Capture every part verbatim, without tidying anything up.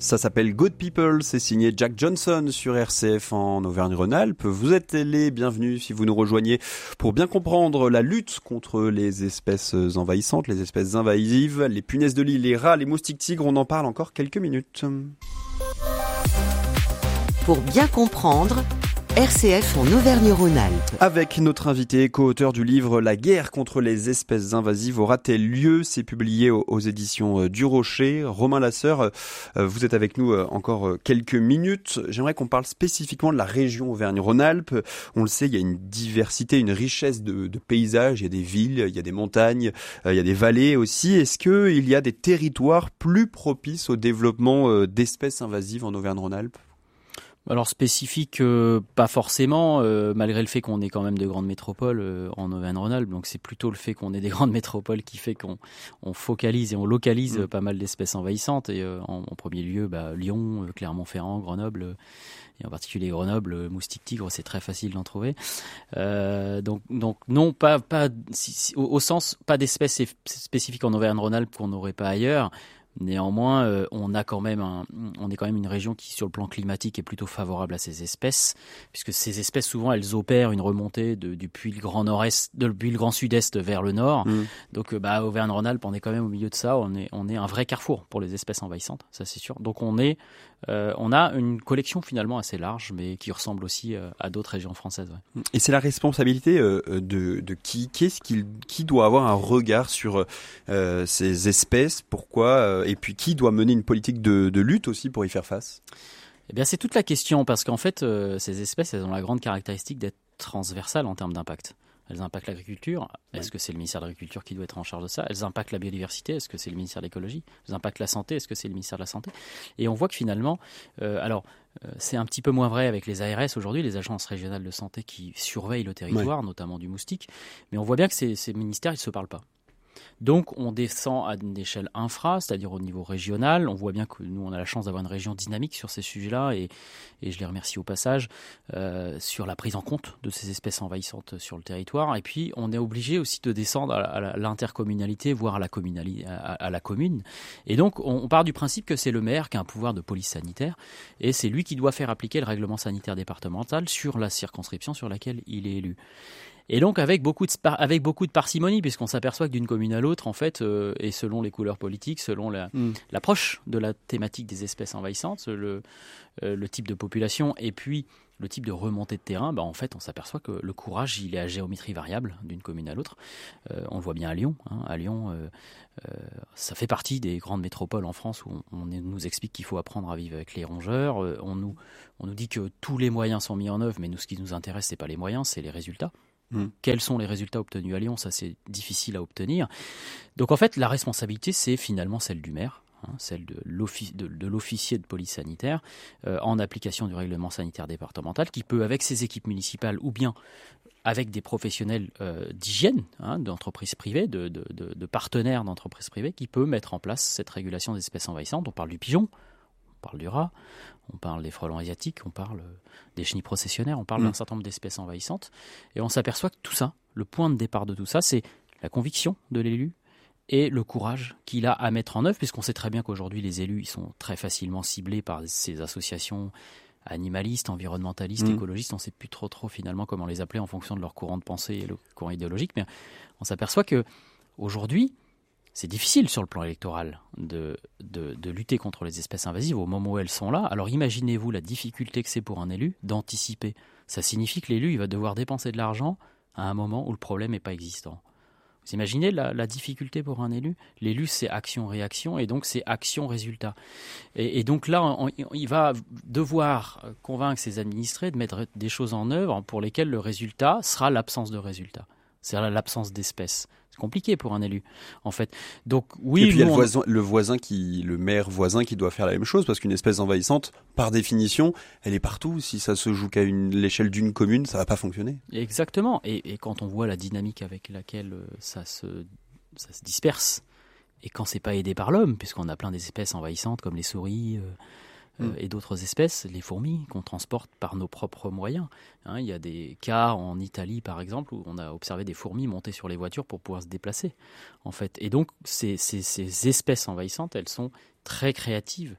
Ça s'appelle Good People, c'est signé Jack Johnson sur R C F en Auvergne-Rhône-Alpes. Vous êtes les bienvenus si vous nous rejoignez pour bien comprendre la lutte contre les espèces envahissantes, les espèces invasives, les punaises de lit, les rats, les moustiques tigres. On en parle encore quelques minutes. Pour bien comprendre, R C F en Auvergne-Rhône-Alpes. Avec notre invité, co-auteur du livre La guerre contre les espèces invasives aura-t-elle lieu ? C'est publié aux, aux éditions du Rocher. Romain Lasseur, vous êtes avec nous encore quelques minutes. J'aimerais qu'on parle spécifiquement de la région Auvergne-Rhône-Alpes. On le sait, il y a une diversité, une richesse de, de paysages. Il y a des villes, il y a des montagnes, il y a des vallées aussi. Est-ce qu'il y a des territoires plus propices au développement d'espèces invasives en Auvergne-Rhône-Alpes ? Alors spécifique, euh, pas forcément, euh, malgré le fait qu'on ait quand même de grandes métropoles euh, en Auvergne-Rhône-Alpes. Donc c'est plutôt le fait qu'on ait des grandes métropoles qui fait qu'on on focalise et on localise mmh. pas mal d'espèces envahissantes. Et euh, en, en premier lieu, bah, Lyon, euh, Clermont-Ferrand, Grenoble, euh, et en particulier Grenoble, euh, moustique tigre, c'est très facile d'en trouver. Euh, donc, donc non, pas, pas si, si, au, au sens, pas d'espèces spécifiques en Auvergne-Rhône-Alpes qu'on n'aurait pas ailleurs. Néanmoins, euh, on a quand même un, on est quand même une région qui, sur le plan climatique, est plutôt favorable à ces espèces, puisque ces espèces souvent elles opèrent une remontée de, du puits le Grand Nord-Est, de, depuis le Grand Sud-Est vers le Nord. Mmh. Donc, bah, Auvergne-Rhône-Alpes, on est quand même au milieu de ça. On est, on est un vrai carrefour pour les espèces envahissantes, ça c'est sûr. Donc, on est, euh, on a une collection finalement assez large, mais qui ressemble aussi euh, à d'autres régions françaises. Ouais. Et c'est la responsabilité euh, de, de qui, qu'est-ce qu'il, qui doit avoir un regard sur euh, ces espèces, pourquoi euh, et puis qui doit mener une politique de, de lutte aussi pour y faire face ? Eh bien, c'est toute la question, parce qu'en fait, euh, ces espèces, elles ont la grande caractéristique d'être transversales en termes d'impact. Elles impactent l'agriculture. Est-ce ouais. que c'est le ministère de l'Agriculture qui doit être en charge de ça ? Elles impactent la biodiversité. Est-ce que c'est le ministère de l'Écologie ? Elles impactent la santé. Est-ce que c'est le ministère de la Santé ? Et on voit que finalement, euh, alors, euh, c'est un petit peu moins vrai avec les A R S aujourd'hui, les agences régionales de santé qui surveillent le territoire, ouais. notamment du moustique. Mais on voit bien que ces, ces ministères, ils ne se parlent pas. Donc, on descend à une échelle infra, c'est-à-dire au niveau régional. On voit bien que nous, on a la chance d'avoir une région dynamique sur ces sujets-là, et, et je les remercie au passage, euh, sur la prise en compte de ces espèces envahissantes sur le territoire. Et puis, on est obligé aussi de descendre à, à l'intercommunalité, voire à la, communali- à, à la commune. Et donc, on, on part du principe que c'est le maire qui a un pouvoir de police sanitaire, et c'est lui qui doit faire appliquer le règlement sanitaire départemental sur la circonscription sur laquelle il est élu. Et donc avec beaucoup de avec beaucoup de parcimonie, puisqu'on s'aperçoit que d'une commune à l'autre, en fait, euh, et selon les couleurs politiques, selon la, mm. l'approche de la thématique des espèces envahissantes, le, euh, le type de population et puis le type de remontée de terrain, bah en fait, on s'aperçoit que le courage, il est à géométrie variable d'une commune à l'autre. Euh, on le voit bien à Lyon. Hein. À Lyon, euh, euh, ça fait partie des grandes métropoles en France où on, on nous explique qu'il faut apprendre à vivre avec les rongeurs. Euh, on nous on nous dit que tous les moyens sont mis en œuvre, mais nous, ce qui nous intéresse, c'est pas les moyens, c'est les résultats. Mmh. Quels sont les résultats obtenus à Lyon ? Ça, c'est difficile à obtenir. Donc, en fait, la responsabilité, c'est finalement celle du maire, hein, celle de, l'offic- de, de l'officier de police sanitaire, euh, en application du règlement sanitaire départemental, qui peut, avec ses équipes municipales ou bien avec des professionnels euh, d'hygiène, hein, d'entreprises privées, de, de, de, de partenaires d'entreprises privées, qui peut mettre en place cette régulation des espèces envahissantes. On parle du pigeon, on parle du rat, on parle des frelons asiatiques, on parle des chenilles processionnaires, on parle mmh. d'un certain nombre d'espèces envahissantes. Et on s'aperçoit que tout ça, le point de départ de tout ça, c'est la conviction de l'élu et le courage qu'il a à mettre en œuvre, puisqu'on sait très bien qu'aujourd'hui, les élus, ils sont très facilement ciblés par ces associations animalistes, environnementalistes, mmh. écologistes. On ne sait plus trop, trop finalement comment les appeler en fonction de leur courant de pensée et le courant idéologique. Mais on s'aperçoit qu'aujourd'hui, c'est difficile sur le plan électoral de, de, de lutter contre les espèces invasives au moment où elles sont là. Alors imaginez-vous la difficulté que c'est pour un élu d'anticiper. Ça signifie que l'élu il va devoir dépenser de l'argent à un moment où le problème n'est pas existant. Vous imaginez la, la difficulté pour un élu ? L'élu, c'est action-réaction, et donc c'est action-résultat. Et, et donc là, on, il va devoir convaincre ses administrés de mettre des choses en œuvre pour lesquelles le résultat sera l'absence de résultat. C'est-à-dire l'absence d'espèces. C'est compliqué pour un élu, en fait. Donc oui. Et puis il y a le on... voisin, le voisin qui, le maire voisin qui doit faire la même chose, parce qu'une espèce envahissante, par définition, elle est partout. Si ça se joue qu'à une, l'échelle d'une commune, ça va pas fonctionner. Exactement. Et, et quand on voit la dynamique avec laquelle ça se, ça se disperse, et quand c'est pas aidé par l'homme, puisqu'on a plein d'espèces envahissantes comme les souris. Euh, Euh, et d'autres espèces, les fourmis, qu'on transporte par nos propres moyens. Hein, il y a des cas en Italie, par exemple, où on a observé des fourmis monter sur les voitures pour pouvoir se déplacer, en fait. Et donc, ces, ces, ces espèces envahissantes, elles sont très créatives.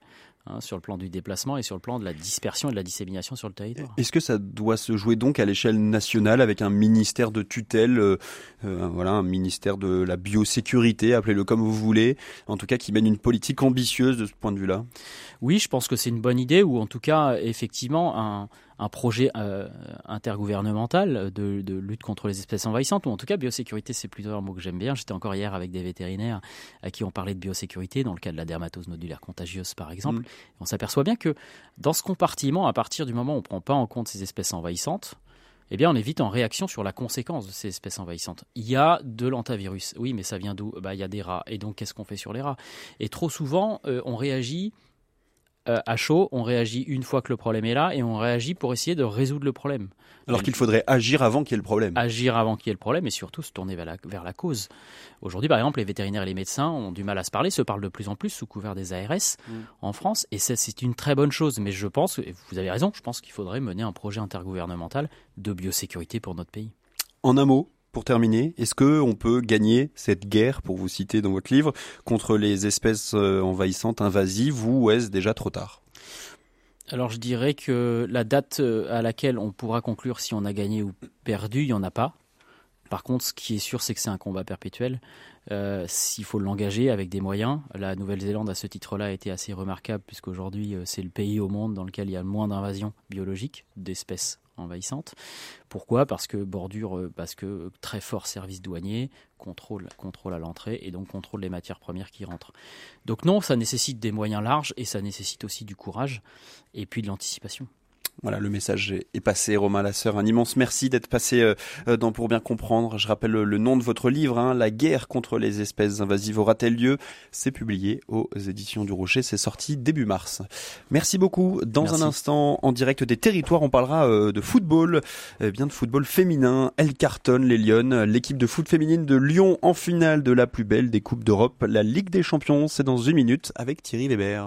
hein, sur le plan du déplacement et sur le plan de la dispersion et de la dissémination sur le territoire. Est-ce que ça doit se jouer donc à l'échelle nationale avec un ministère de tutelle, euh, euh, voilà, un ministère de la biosécurité, appelez-le comme vous voulez, en tout cas qui mène une politique ambitieuse de ce point de vue-là? Oui, je pense que c'est une bonne idée, ou en tout cas, effectivement, un, un projet euh, intergouvernemental de, de lutte contre les espèces envahissantes, ou en tout cas, biosécurité, c'est plutôt un mot que j'aime bien. J'étais encore hier avec des vétérinaires à qui on parlait de biosécurité, dans le cas de la dermatose nodulaire contagieuse, par exemple. Mmh. On s'aperçoit bien que dans ce compartiment, à partir du moment où on ne prend pas en compte ces espèces envahissantes, eh bien, on est vite en réaction sur la conséquence de ces espèces envahissantes. Il y a de l'antavirus. Oui, mais ça vient d'où ? Bah, il y a des rats. Et donc, qu'est-ce qu'on fait sur les rats ? Et trop souvent, euh, on réagit euh, à chaud, on réagit une fois que le problème est là, et on réagit pour essayer de résoudre le problème. Alors et qu'il faudrait agir avant qu'il y ait le problème. Agir avant qu'il y ait le problème, et surtout se tourner vers la, vers la cause. Aujourd'hui, par exemple, les vétérinaires et les médecins ont du mal à se parler, se parlent de plus en plus sous couvert des A R S mmh. en France, et ça, c'est une très bonne chose. Mais je pense, et vous avez raison, je pense qu'il faudrait mener un projet intergouvernemental de biosécurité pour notre pays. En un mot, pour terminer, est-ce qu'on peut gagner cette guerre, pour vous citer dans votre livre, contre les espèces envahissantes invasives, ou est-ce déjà trop tard ? Alors je dirais que la date à laquelle on pourra conclure si on a gagné ou perdu, il n'y en a pas. Par contre, ce qui est sûr, c'est que c'est un combat perpétuel. Euh, s'il faut l'engager avec des moyens. La Nouvelle-Zélande, à ce titre-là, a été assez remarquable, puisqu'aujourd'hui, c'est le pays au monde dans lequel il y a le moins d'invasions biologiques d'espèces envahissantes. Pourquoi ? Parce que bordure, parce que très fort service douanier, contrôle, contrôle à l'entrée, et donc contrôle des matières premières qui rentrent. Donc non, ça nécessite des moyens larges, et ça nécessite aussi du courage, et puis de l'anticipation. Voilà, le message est passé. Romain Lasseur, un immense merci d'être passé dans Pour bien comprendre. Je rappelle le nom de votre livre, hein, La guerre contre les espèces invasives aura-t-elle lieu ? C'est publié aux éditions du Rocher, c'est sorti début mars. Merci beaucoup. Dans merci. Un instant, en direct des territoires, on parlera de football, eh bien de football féminin. Elle cartonne, les Lyonnes. L'équipe de foot féminine de Lyon en finale de la plus belle des Coupes d'Europe, la Ligue des Champions. C'est dans une minute avec Thierry Weber.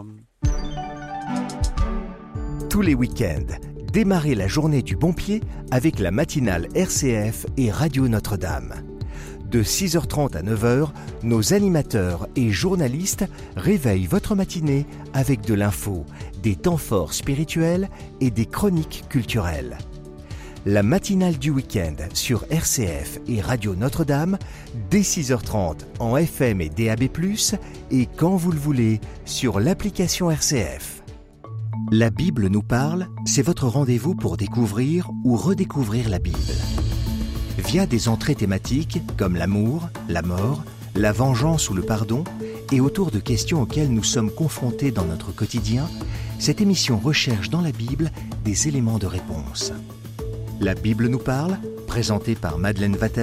Tous les week-ends, démarrez la journée du bon pied avec la matinale R C F et Radio Notre-Dame. De six heures trente à neuf heures, nos animateurs et journalistes réveillent votre matinée avec de l'info, des temps forts spirituels et des chroniques culturelles. La matinale du week-end sur R C F et Radio Notre-Dame, dès six heures trente en F M et D A B plus, et quand vous le voulez sur l'application R C F. La Bible nous parle, c'est votre rendez-vous pour découvrir ou redécouvrir la Bible. Via des entrées thématiques comme l'amour, la mort, la vengeance ou le pardon, et autour de questions auxquelles nous sommes confrontés dans notre quotidien, cette émission recherche dans la Bible des éléments de réponse. La Bible nous parle, présentée par Madeleine Vatel.